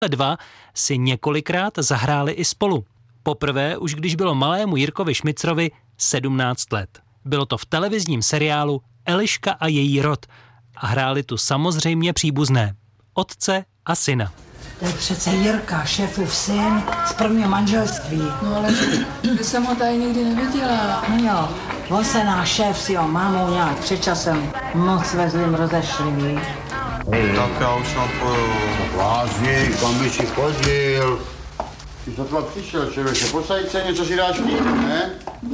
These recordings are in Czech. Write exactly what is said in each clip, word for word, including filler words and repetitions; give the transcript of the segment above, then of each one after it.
Dva si několikrát zahráli i spolu. Poprvé už když bylo malému Jirkovi Šmicrovi sedmnáct let. Bylo to v televizním seriálu Eliška a její rod a hráli tu samozřejmě příbuzné. Otce a syna. To je přece Jirka, šéfův syn z prvního manželství. No ale že jsem ho tady nikdy neviděla. No jo, on se náš šéf s jeho mámou nějak před časem moc ve zlým rozešli, víš? Tak já už napoju. Vážně, kam by si chodil? Ty to tva přišel, člověče, posaď se, něco si dáš pít, ne?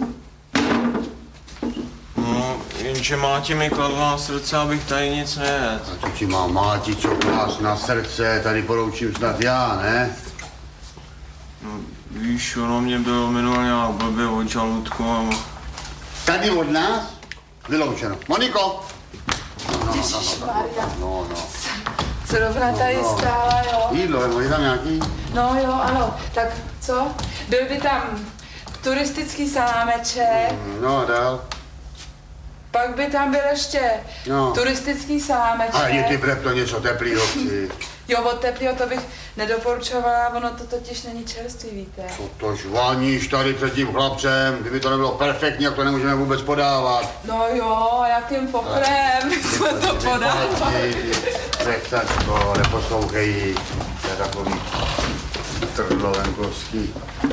No, jenže Máti mi kladla na srdce, abych tady nic nejedl. A co ti má Máti, co klás na srdce, tady poroučím snad já, ne? No, víš, ono mě bylo minulé nějak blbě od žaludku a... Tady od nás? Vyloučeno. Moniko! No, no, no, no, no, no. Zrovna tady no, no. stála, jo. Jídlo, je tam nějaký? No jo, ano. Tak co? Byl by tam turistický salámeček. No, dál. Pak by tam byl ještě no. turistický salámeček. A je ty brepto něco teplýho, chci. Jo, od teplýho to bych nedoporučovala, ono to totiž není čerstvý, víte. Co to žvaníš tady před tím chlapcem? Kdyby to nebylo perfektní, jak to nemůžeme vůbec podávat. No jo, jakým pochrem jsme to podávali. Přestačko, neposlouchej jí. To je takový trdlovenkovský.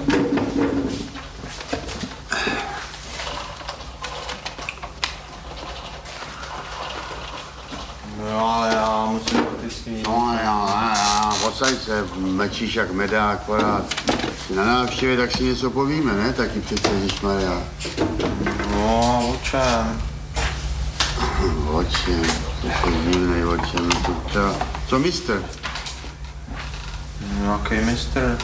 No ale já musím prakticky... No já, já, posaď se, mečíš jak medák, akorát. Jsi na návštěvě, tak si něco povíme, ne? Taky přece, ježišmarja. No, o čem? O čem? To je divnej, o čem. To, co mistr? Jaký mistr?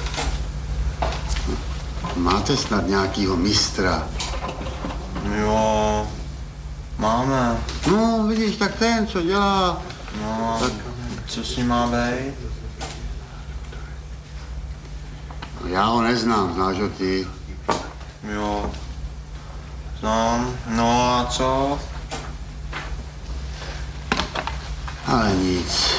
Máte snad nějakýho mistra? Jo, máme. No, vidíš, tak ten, co dělá. No, tak... co s ním má být? No, já ho neznám, znáš ho ty? Jo, znám. No a co? Ale nic.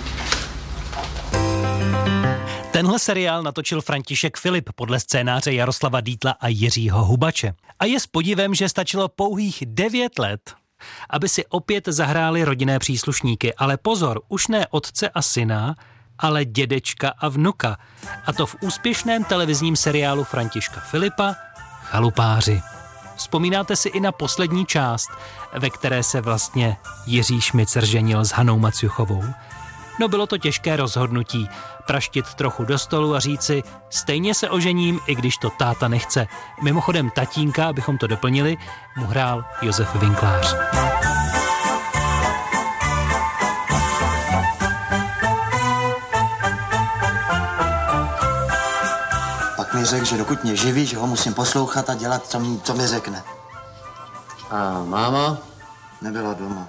Tenhle seriál natočil František Filip podle scénáře Jaroslava Dietla a Jiřího Hubače. A je s podivem, že stačilo pouhých devět let, aby si opět zahráli rodinné příslušníky. Ale pozor, už ne otce a syna, ale dědečka a vnuka. A to v úspěšném televizním seriálu Františka Filipa Chalupáři. Vzpomínáte si i na poslední část, ve které se vlastně Jiří Šmicr ženil s Hanou Maciuchovou? No bylo to těžké rozhodnutí, praštit trochu do stolu a říci, stejně se ožením, i když to táta nechce. Mimochodem tatínka, abychom to doplnili, mu hrál Josef Vinklář. Pak mi řekl, že dokud mě živí, že ho musím poslouchat a dělat, co mi, co mi řekne. A máma? Nebyla doma.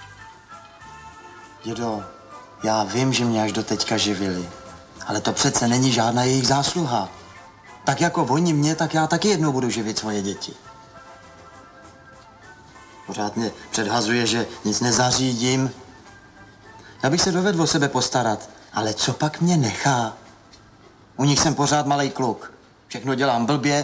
Dědo, já vím, že mě až do teďka živili, ale to přece není žádná jejich zásluha. Tak jako oni mě, tak já taky jednou budu živit svoje děti. Pořád mě předhazuje, že nic nezařídím. Já bych se dovedl o sebe postarat, ale co pak mě nechá? U nich jsem pořád malej kluk. Všechno dělám blbě.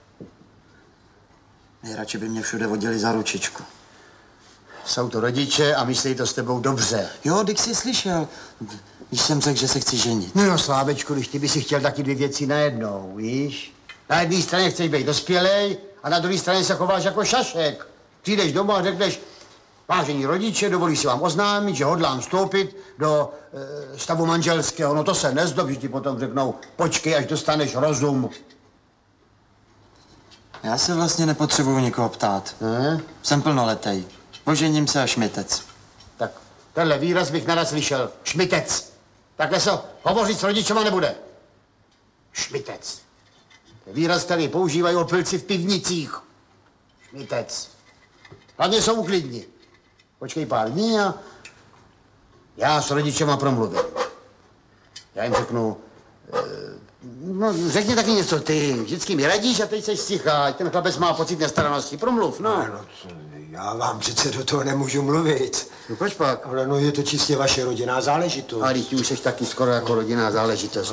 Nejradši by mě všude vodili za ručičku. Jsou to rodiče a myslí to s tebou dobře. Jo, když jsi slyšel, když jsem řekl, že se chci ženit. No jo, Slávečku, když ty by si chtěl taky dvě věci najednou, víš? Na jedné straně chceš být dospělej a na druhé straně se chováš jako šašek. Přijdeš domů a řekneš, vážení rodiče, dovolí si vám oznámit, že hodlám vstoupit do e, stavu manželského. No to se nezdob, že ti potom řeknou, počkej, až dostaneš rozum. Já se vlastně nepotřebuju nikoho ptát. Hmm? Jsem plnoletej. Ožením se a šmitec. Tak tenhle výraz bych nerad slyšel. Šmitec. Takhle se hovořit s rodičema nebude. Šmitec. To je výraz, který používají opilci v pivnicích. Šmitec. Hlavně jsou uklidni. Počkej pár dní a já s rodičema promluvím. Já jim řeknu, e, no řekni taky něco ty. Vždycky mi radíš a teď seš stichá. Ten chlapec má pocit nestrannosti. Promluv, no. Ano, já vám přece do toho nemůžu mluvit. No proč pak? Ale no je to čistě vaše rodinná záležitost. Ale ty už jsi taky skoro jako rodinná záležitost.